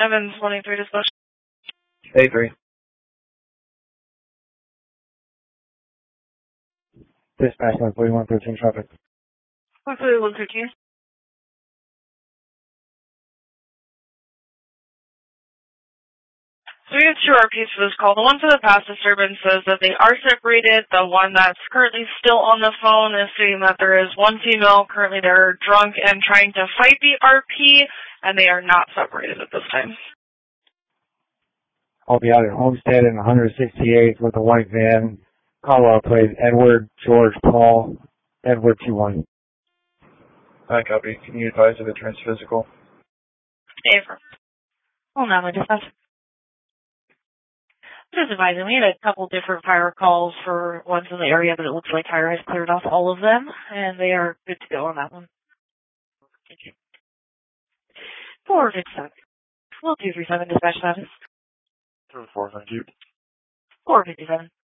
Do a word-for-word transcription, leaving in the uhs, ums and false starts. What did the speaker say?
Evans, one eight three dispatch. eight three. Dispatch one forty-one thirteen traffic. one forty-one thirteen. So we have two R Ps for this call. The one for the past disturbance says that they are separated. The one that's currently still on the phone is saying that there is one female. Currently they're drunk and trying to fight the R P, and they are not separated at this time. I'll be out at Homestead in one sixty-eighth with a white van. Colorado plate, Edward George Paul, Edward two one. I copy. Can you advise if it turns physical? Ava. Oh, no, my dispatch. Just advising, we had a couple different fire calls for ones in the area, but it looks like fire has cleared off all of them, and they are good to go on that one. Thank you. four fifty-seven. We'll two three seven dispatch status. Two four, thank you. four fifty-seven.